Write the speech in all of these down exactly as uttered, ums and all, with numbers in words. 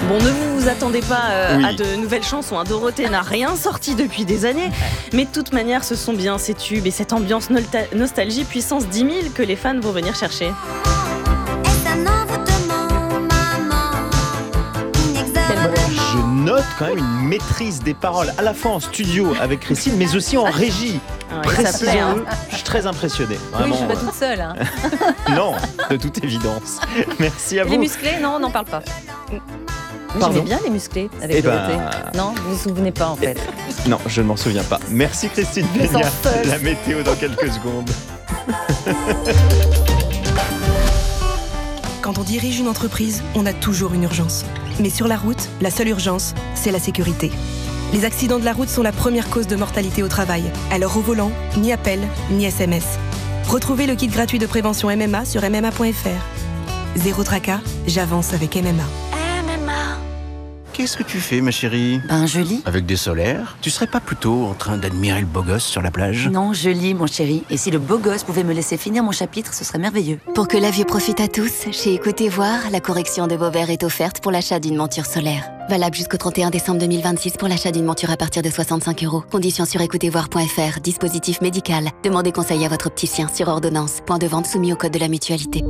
Bon, ne vous attendez pas euh, Oui. à de nouvelles chansons. Hein. Dorothée n'a rien sorti depuis des années. Mais de toute manière, ce sont bien ces tubes et cette ambiance nolta- nostalgie puissance dix mille que les fans vont venir chercher. Je note quand même une maîtrise des paroles, à la fois en studio avec Christine, mais aussi en régie. Ouais, ça plaît, hein. Précisons-le, je suis très impressionné. Oui, Vraiment, je suis pas euh, toute seule. Hein. Non, de toute évidence. Merci à Les vous. musclés, non, on n'en parle pas. Pardon J'aimais bien les musclés avec Eh ben, Dorothée. Non, vous vous souvenez pas en fait. Non, je ne m'en souviens pas. Merci Christine Me Peña. sens seule. La météo dans quelques secondes. Quand on dirige une entreprise, on a toujours une urgence. Mais sur la route, la seule urgence, c'est la sécurité. Les accidents de la route sont la première cause de mortalité au travail. Alors au volant, ni appel, ni S M S. Retrouvez le kit gratuit de prévention M M A sur m m a point f r. Zéro tracas, j'avance avec M M A. Qu'est-ce que tu fais, ma chérie? Ben, je lis. Avec des solaires? Tu serais pas plutôt en train d'admirer le beau gosse sur la plage? Non, je lis, mon chéri. Et si le beau gosse pouvait me laisser finir mon chapitre, ce serait merveilleux. Pour que la vue profite à tous, chez Écoutez Voir, la correction de vos verres est offerte pour l'achat d'une monture solaire. Valable jusqu'au trente et un décembre deux mille vingt-six pour l'achat d'une monture à partir de soixante-cinq euros. Conditions sur écoutez voir point f r. Dispositif médical. Demandez conseil à votre opticien sur ordonnance. Point de vente soumis au code de la mutualité.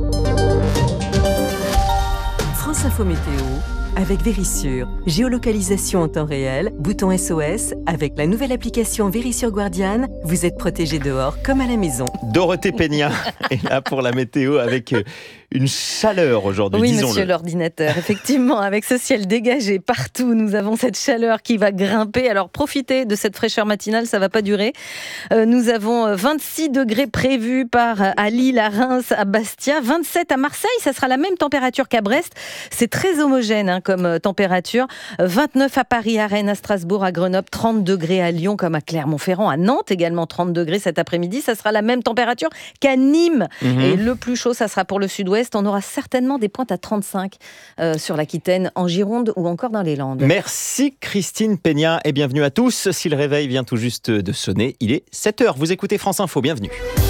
France Info Météo avec Vérissure. Géolocalisation en temps réel, bouton S O S. Avec la nouvelle application Vérissure Guardian, vous êtes protégé dehors comme à la maison. Dorothée Peña est là pour la météo avec une chaleur aujourd'hui, Oui, disons-le. monsieur l'ordinateur. Effectivement, avec ce ciel dégagé partout, nous avons cette chaleur qui va grimper. Alors, profitez de cette fraîcheur matinale, ça ne va pas durer. Euh, nous avons vingt-six degrés prévus par à Lille, à Reims, à Bastia, vingt-sept à Marseille. Ça sera la même température qu'à Brest. C'est très homogène hein, comme température. vingt-neuf à Paris, à Rennes, à Strasbourg, à Grenoble, trente degrés à Lyon, comme à Clermont-Ferrand, à Nantes également trente degrés cet après-midi. Ça sera la même température qu'à Nîmes. Mhm. Et le plus chaud, ça sera pour le sud-ouest. On aura certainement des pointes à trente-cinq euh, sur l'Aquitaine, en Gironde ou encore dans les Landes. Merci Christine Peña et bienvenue à tous. Si le réveil vient tout juste de sonner, il est sept heures. Vous écoutez France Info, bienvenue.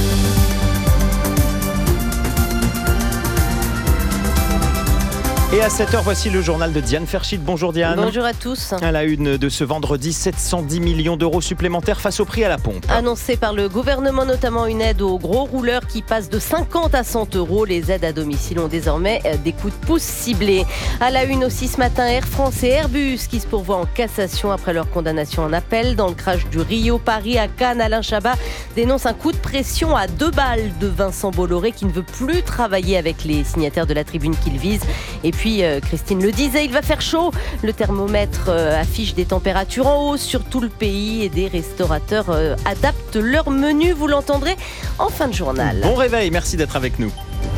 Et à sept heures, voici le journal de Diane Ferchit. Bonjour Diane. Bonjour à tous. À la une de ce vendredi, sept cent dix millions d'euros supplémentaires face au prix à la pompe. Annoncé par le gouvernement, notamment une aide aux gros rouleurs qui passe de cinquante à cent euros. Les aides à domicile ont désormais des coups de pouce ciblés. À la une aussi ce matin, Air France et Airbus qui se pourvoient en cassation après leur condamnation en appel. Dans le crash du Rio-Paris à Cannes, Alain Chabat dénonce un coup de pression à deux balles de Vincent Bolloré qui ne veut plus travailler avec les signataires de la tribune qu'il vise. Et puis, euh, Christine le disait, il va faire chaud. Le thermomètre euh, affiche des températures en hausse sur tout le pays et des restaurateurs euh, adaptent leur menu. Vous l'entendrez en fin de journal. Bon réveil, merci d'être avec nous.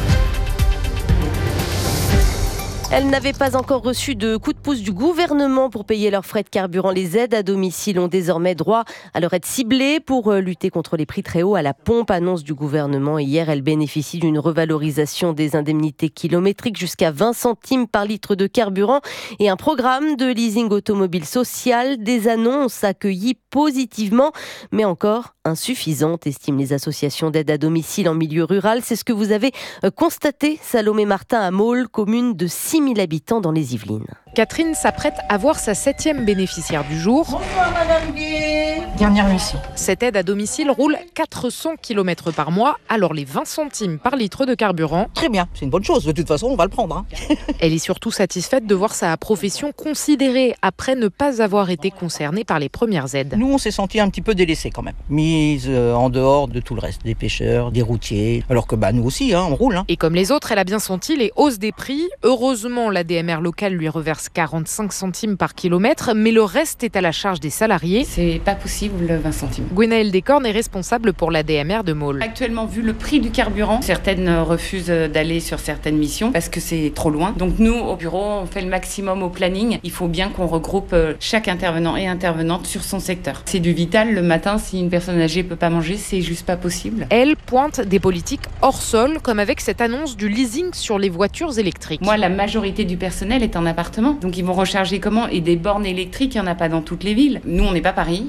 Elles n'avaient pas encore reçu de coup de pouce du gouvernement pour payer leurs frais de carburant. Les aides à domicile ont désormais droit à leur aide ciblée pour lutter contre les prix très hauts à la pompe. Annonce du gouvernement hier, elles bénéficient d'une revalorisation des indemnités kilométriques jusqu'à vingt centimes par litre de carburant et un programme de leasing automobile social. Des annonces accueillies positivement, mais encore insuffisantes, estiment les associations d'aide à domicile en milieu rural. C'est ce que vous avez constaté, Salomé Martin, à Maule, commune de six mille habitants dans les Yvelines. Catherine s'apprête à voir sa septième bénéficiaire du jour. Bonsoir Madame Gué. Dernière mission. Cette aide à domicile roule quatre cents kilomètres par mois, alors les vingt centimes par litre de carburant. Très bien, c'est une bonne chose, de toute façon on va le prendre. Hein. Elle est surtout satisfaite de voir sa profession considérée après ne pas avoir été concernée par les premières aides. Nous on s'est sentis un petit peu délaissés quand même, mise euh, en dehors de tout le reste, des pêcheurs, des routiers, alors que bah, nous aussi hein, on roule. Hein. Et comme les autres, elle a bien senti les hausses des prix. Heureusement, la D M R locale lui reverse quarante-cinq centimes par kilomètre, mais le reste est à la charge des salariés. C'est pas possible, vingt centimes. Gwenaëlle Descornes est responsable pour la D M R de Maule. Actuellement, vu le prix du carburant, certaines refusent d'aller sur certaines missions parce que c'est trop loin. Donc nous, au bureau, on fait le maximum au planning. Il faut bien qu'on regroupe chaque intervenant et intervenante sur son secteur. C'est du vital. Le matin, si une personne âgée peut pas manger, c'est juste pas possible. Elle pointe des politiques hors sol, comme avec cette annonce du leasing sur les voitures électriques. Moi, la majorité du personnel est en appartement. Donc ils vont recharger comment? Et des bornes électriques, il n'y en a pas dans toutes les villes. Nous, on n'est pas Paris. C'est des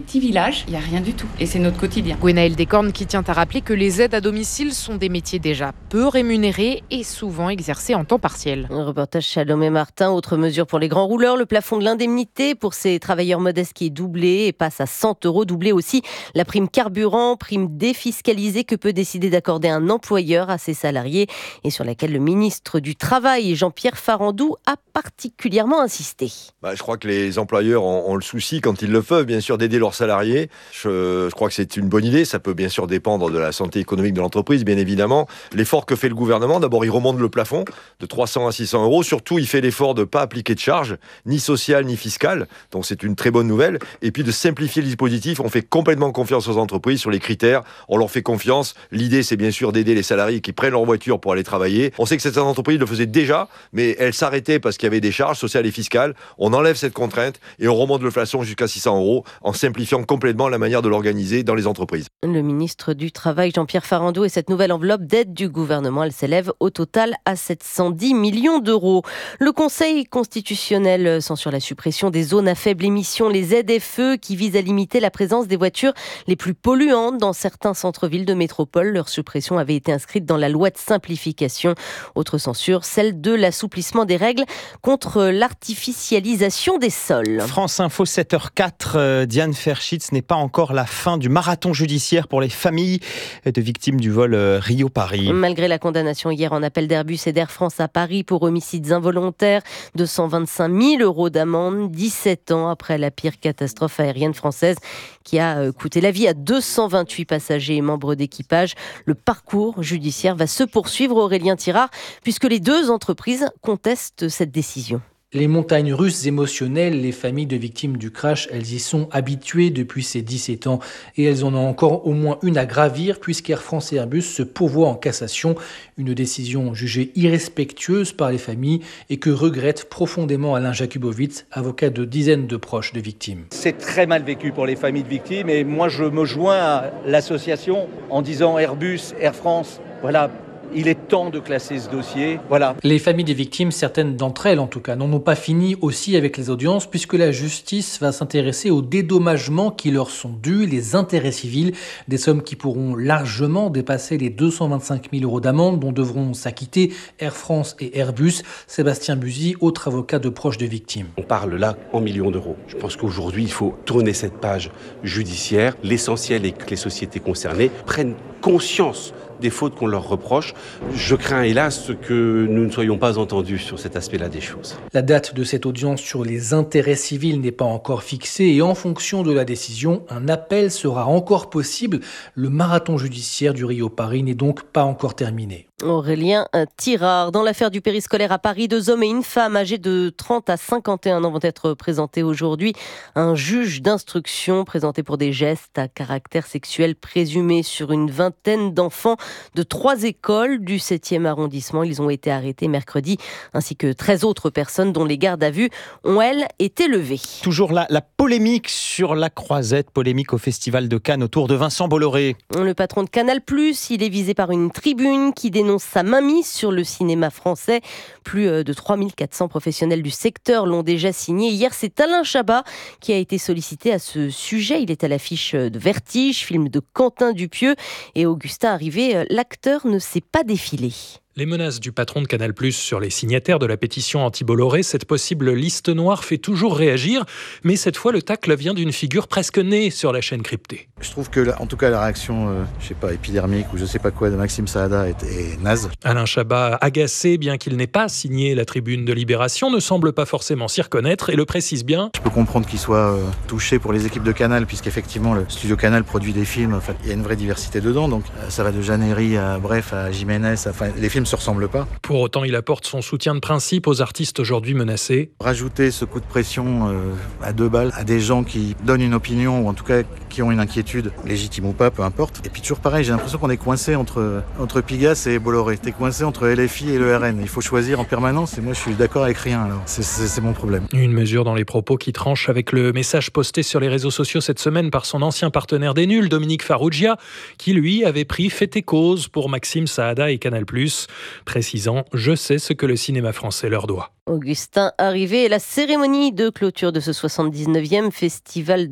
petits villages, il n'y a rien du tout. Et c'est notre quotidien. Gwenaëlle Descornes qui tient à rappeler que les aides à domicile sont des métiers déjà peu rémunérés et souvent exercés en temps partiel. Un reportage Salomé Martin. Autre mesure pour les grands rouleurs, le plafond de l'indemnité pour ces travailleurs modestes qui est doublé et passe à cent euros. Doublé aussi la prime carburant, prime défiscalisée que peut décider d'accorder un employeur à ses salariés et sur laquelle le ministre du Travail, Jean-Pierre Farandou, a particulièrement insisté. Bah, je crois que les employeurs ont, ont le souci, quand ils le peuvent, bien sûr, d'aider leurs salariés. Je, je crois que c'est une bonne idée. Ça peut bien sûr dépendre de la santé économique de l'entreprise, bien évidemment. L'effort que fait le gouvernement, d'abord, il remonte le plafond de trois cents à six cents euros. Surtout, il fait l'effort de ne pas appliquer de charges, ni sociales, ni fiscales. Donc, c'est une très bonne nouvelle. Et puis, de simplifier le dispositif. On fait complètement confiance aux entreprises sur les critères. On leur fait confiance. L'idée, c'est bien sûr d'aider les salariés qui prennent leur voiture pour aller travailler. On sait que certaines entreprises le faisaient déjà, mais elles s'arrêtaient parce qu'il y avait des charges sociales et fiscales. On enlève cette contrainte et on remonte le plafond jusqu'à six cents euros en simplifiant complètement la manière de l'organiser dans les entreprises. Le ministre du Travail, Jean-Pierre Farandou, et cette nouvelle enveloppe d'aide du gouvernement, elle s'élève au total à sept cent dix millions d'euros. Le Conseil constitutionnel censure la suppression des zones à faible émission, les Z F E, qui visent à limiter la présence des voitures les plus polluantes dans certains centres-villes de métropole. Leur suppression avait été inscrite dans la loi de simplification. Autre censure, celle de l'assouplissement des règles contre l'artificialisation des sols. France Info sept heures quatre, euh, Diane Ferschitz, n'est pas encore la fin du marathon judiciaire pour les familles de victimes du vol euh, Rio-Paris. Malgré la condamnation hier en appel d'Airbus et d'Air France à Paris pour homicides involontaires, deux cent vingt-cinq mille euros d'amende, dix-sept ans après la pire catastrophe aérienne française qui a coûté la vie à deux cent vingt-huit passagers et membres d'équipage. Le parcours judiciaire va se poursuivre, Aurélien Tirard, puisque les deux entreprises contestent cette décision. Les montagnes russes émotionnelles, les familles de victimes du crash, elles y sont habituées depuis ces dix-sept ans et elles en ont encore au moins une à gravir puisqu'Air France et Airbus se pourvoient en cassation. Une décision jugée irrespectueuse par les familles et que regrette profondément Alain Jakubowicz, avocat de dizaines de proches de victimes. C'est très mal vécu pour les familles de victimes et moi je me joins à l'association en disant Airbus, Air France, voilà. Il est temps de classer ce dossier. Voilà. Les familles des victimes, certaines d'entre elles en tout cas, n'en ont pas fini aussi avec les audiences puisque la justice va s'intéresser aux dédommagements qui leur sont dus, les intérêts civils, des sommes qui pourront largement dépasser les deux cent vingt-cinq mille euros d'amende dont devront s'acquitter Air France et Airbus. Sébastien Buzy, autre avocat de proches de victimes. On parle là en millions d'euros. Je pense qu'aujourd'hui, il faut tourner cette page judiciaire. L'essentiel est que les sociétés concernées prennent conscience des fautes qu'on leur reproche. Je crains hélas que nous ne soyons pas entendus sur cet aspect-là des choses. La date de cette audience sur les intérêts civils n'est pas encore fixée et en fonction de la décision, un appel sera encore possible. Le marathon judiciaire du Rio-Paris n'est donc pas encore terminé. Aurélien Tirard. Dans l'affaire du périscolaire à Paris, deux hommes et une femme âgés de trente à cinquante et un ans vont être présentés aujourd'hui. Un juge d'instruction présenté pour des gestes à caractère sexuel présumé sur une vingtaine d'enfants de trois écoles du septième arrondissement. Ils ont été arrêtés mercredi, ainsi que treize autres personnes dont les gardes à vue ont, elles, été levées. Toujours la, la polémique sur la Croisette, polémique au Festival de Cannes autour de Vincent Bolloré. Le patron de Canal plus, il est visé par une tribune qui dénonce sa mainmise sur le cinéma français. Plus de trois mille quatre cents professionnels du secteur l'ont déjà signé. Hier, c'est Alain Chabat qui a été sollicité à ce sujet. Il est à l'affiche de Vertige, film de Quentin Dupieux. Et Augustin Arrivé, l'acteur ne s'est pas défilé. Les menaces du patron de Canal plus sur les signataires de la pétition anti-Bolloré, cette possible liste noire fait toujours réagir, mais cette fois le tacle vient d'une figure presque née sur la chaîne cryptée. Je trouve que, en tout cas, la réaction, euh, je sais pas, épidermique ou je sais pas quoi de Maxime Saada est, est naze. Alain Chabat, agacé, bien qu'il n'ait pas signé la tribune de Libération, ne semble pas forcément s'y reconnaître et le précise bien. Je peux comprendre qu'il soit euh, touché pour les équipes de Canal, puisqu'effectivement le studio Canal produit des films, enfin, il y a une vraie diversité dedans, donc euh, ça va de Jeannery à bref à Jiménez, enfin les films se ressemblent pas. Pour autant, il apporte son soutien de principe aux artistes aujourd'hui menacés. Rajouter ce coup de pression euh, à deux balles à des gens qui donnent une opinion ou en tout cas qui ont une inquiétude, légitime ou pas, peu importe. Et puis toujours pareil, j'ai l'impression qu'on est coincé entre, entre Pigasse et Bolloré. T'es coincé entre L F I et le R N. Il faut choisir en permanence et moi je suis d'accord avec rien. Alors c'est, c'est, c'est mon problème. Une mesure dans les propos qui tranche avec le message posté sur les réseaux sociaux cette semaine par son ancien partenaire des nuls, Dominique Farrugia, qui lui avait pris fait et cause pour Maxime Saada et Canal plus, précisant « Je sais ce que le cinéma français leur doit ». Augustin Arrivé et la cérémonie de clôture de ce soixante-dix-neuvième Festival de Cannes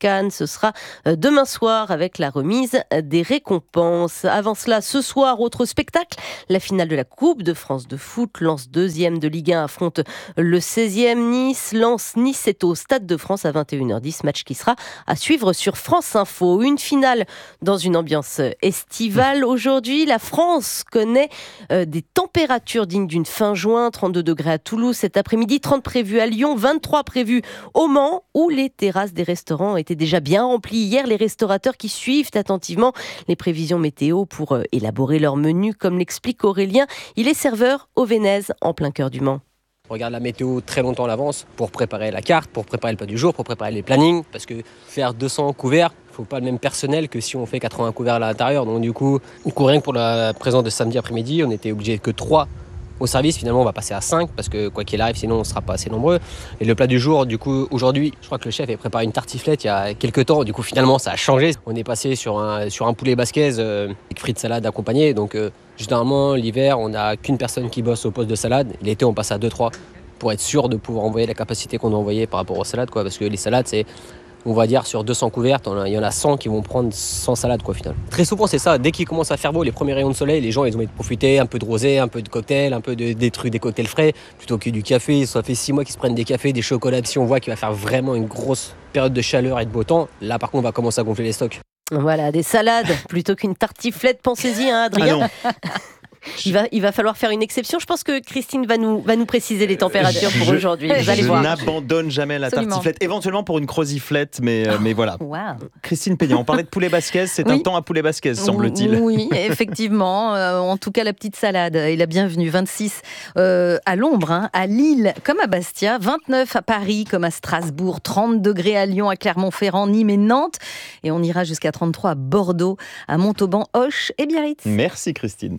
Cannes. Ce sera demain soir avec la remise des récompenses. Avant cela, ce soir, autre spectacle, la finale de la Coupe de France de foot. Lens deuxième de Ligue un affronte le seizième Nice. Lens Nice est au Stade de France à vingt et une heures dix, match qui sera à suivre sur France Info. Une finale dans une ambiance estivale. Aujourd'hui, la France connaît euh, des températures dignes d'une fin juin. trente-deux degrés à Toulouse cet après-midi, trente prévus à Lyon, vingt-trois prévus au Mans, où les terrasses des restaurants étaient déjà bien remplies hier. Les restaurateurs qui suivent attentivement les prévisions météo pour euh, élaborer leur menu, comme l'explique Aurélien. Il est serveur au Vénèse, en plein cœur du Mans. On regarde la météo très longtemps à l'avance pour préparer la carte, pour préparer le plat du jour, pour préparer les plannings, parce que faire deux cents couverts, il ne faut pas le même personnel que si on fait quatre-vingts couverts à l'intérieur. Donc du coup, rien que pour la présence de samedi après-midi, on était obligé que trois au service. Finalement, on va passer à cinq parce que quoi qu'il arrive, sinon on ne sera pas assez nombreux. Et le plat du jour, du coup, aujourd'hui, je crois que le chef avait préparé une tartiflette il y a quelques temps. Du coup, finalement, ça a changé. On est passé sur un, sur un poulet basquaise euh, avec frites salade accompagnées. Donc euh, généralement, l'hiver, on n'a qu'une personne qui bosse au poste de salade. L'été, on passe à deux trois pour être sûr de pouvoir envoyer la capacité qu'on doit envoyer par rapport aux salades, quoi. Parce que les salades, c'est, on va dire, sur deux cents couvertes, il y en a cent qui vont prendre cent salades, quoi, au final. Très souvent, c'est ça. Dès qu'il commence à faire beau, les premiers rayons de soleil, les gens, ils ont envie de profiter, un peu de rosé, un peu de cocktail, un peu de, des trucs, des cocktails frais, plutôt que du café. Ça fait six mois qu'ils se prennent des cafés, des chocolats. Si on voit qu'il va faire vraiment une grosse période de chaleur et de beau temps, là, par contre, on va commencer à gonfler les stocks. Voilà, des salades plutôt qu'une tartiflette. Pensez-y, hein, Adrien. Ah Il va, il va falloir faire une exception. Je pense que Christine va nous, va nous préciser les températures pour je, aujourd'hui. Vous allez je voir. Je n'abandonne jamais la Absolument. tartiflette, éventuellement pour une croziflette, mais, euh, mais voilà. Wow. Christine Pénian, on parlait de poulet basquez, c'est oui. un temps à poulet basquez, semble-t-il. Oui, effectivement. Euh, en tout cas, la petite salade est la bienvenue. vingt-six euh, à l'ombre, hein, à Lille comme à Bastia, vingt-neuf à Paris comme à Strasbourg, trente degrés à Lyon, à Clermont-Ferrand, Nîmes et Nantes. Et on ira jusqu'à trente-trois à Bordeaux, à Montauban, Auch et Biarritz. Merci Christine.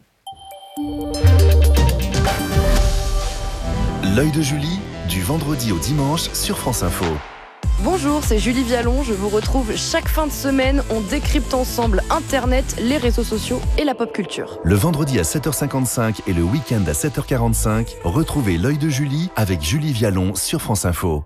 L'œil de Julie, du vendredi au dimanche sur France Info. Bonjour, c'est Julie Vialon. Je vous retrouve chaque fin de semaine. On décrypte ensemble Internet, les réseaux sociaux et la pop culture. Le vendredi à sept heures cinquante-cinq et le week-end à sept heures quarante-cinq, retrouvez l'œil de Julie avec Julie Vialon sur France Info.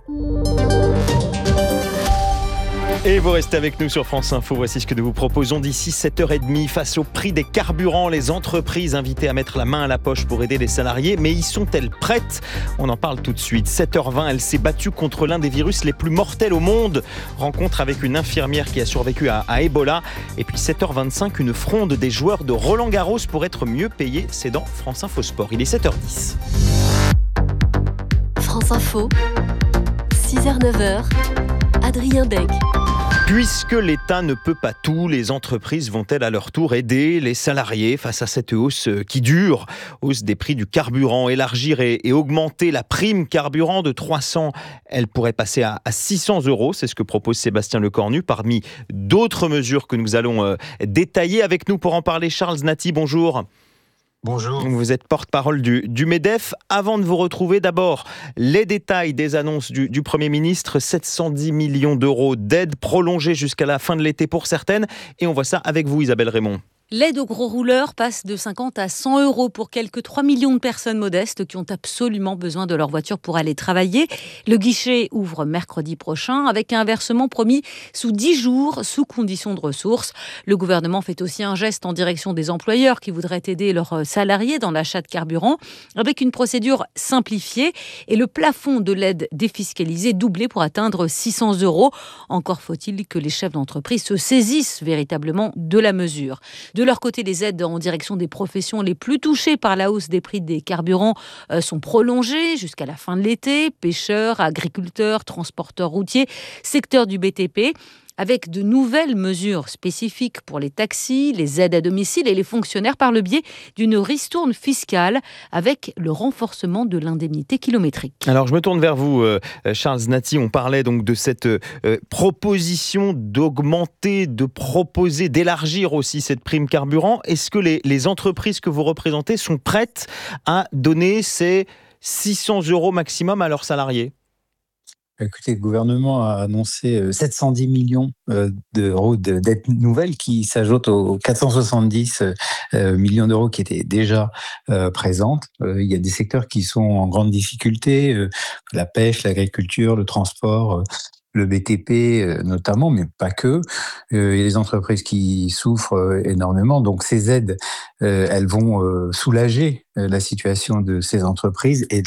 Et vous restez avec nous sur France Info. Voici ce que nous vous proposons d'ici sept heures trente. Face au prix des carburants, les entreprises invitées à mettre la main à la poche pour aider les salariés. Mais y sont-elles prêtes ? On en parle tout de suite. sept heures vingt, elle s'est battue contre l'un des virus les plus mortels au monde. Rencontre avec une infirmière qui a survécu à, à Ebola. Et puis sept heures vingt-cinq, une fronde des joueurs de Roland Garros pour être mieux payés. C'est dans France Info Sport. Il est sept heures dix. France Info, six heures neuf heures, Adrien Beck. Puisque l'État ne peut pas tout, les entreprises vont-elles à leur tour aider les salariés face à cette hausse qui dure ? Hausse des prix du carburant, élargir et, et augmenter la prime carburant de trois cents, elle pourrait passer à, à six cents euros, c'est ce que propose Sébastien Lecornu, parmi d'autres mesures que nous allons euh, détailler. Avec nous pour en parler, Charles Naty, bonjour. Bonjour. Vous êtes porte-parole du, du MEDEF. Avant de vous retrouver, d'abord, les détails des annonces du, du Premier ministre. sept cent dix millions d'euros d'aide prolongée jusqu'à la fin de l'été pour certaines. Et on voit ça avec vous, Isabelle Raymond. L'aide aux gros rouleurs passe de cinquante à cent euros pour quelques trois millions de personnes modestes qui ont absolument besoin de leur voiture pour aller travailler. Le guichet ouvre mercredi prochain avec un versement promis sous dix jours, sous condition de ressources. Le gouvernement fait aussi un geste en direction des employeurs qui voudraient aider leurs salariés dans l'achat de carburant avec une procédure simplifiée et le plafond de l'aide défiscalisée doublé pour atteindre six cents euros. Encore faut-il que les chefs d'entreprise se saisissent véritablement de la mesure. De leur côté, les aides en direction des professions les plus touchées par la hausse des prix des carburants euh, sont prolongées jusqu'à la fin de l'été. Pêcheurs, agriculteurs, transporteurs routiers, secteur du B T P. Avec de nouvelles mesures spécifiques pour les taxis, les aides à domicile et les fonctionnaires par le biais d'une ristourne fiscale avec le renforcement de l'indemnité kilométrique. Alors je me tourne vers vous, euh, Charles Naty. On parlait donc de cette euh, proposition d'augmenter, de proposer, d'élargir aussi cette prime carburant. Est-ce que les, les entreprises que vous représentez sont prêtes à donner ces six cents euros maximum à leurs salariés ? Écoutez, le gouvernement a annoncé sept cent dix millions d'euros d'aides nouvelles qui s'ajoutent aux quatre cent soixante-dix millions d'euros qui étaient déjà présentes. Il y a des secteurs qui sont en grande difficulté, la pêche, l'agriculture, le transport, le B T P notamment, mais pas que. Euh, il y a des entreprises qui souffrent énormément. Donc ces aides, euh, elles vont euh, soulager la situation de ces entreprises et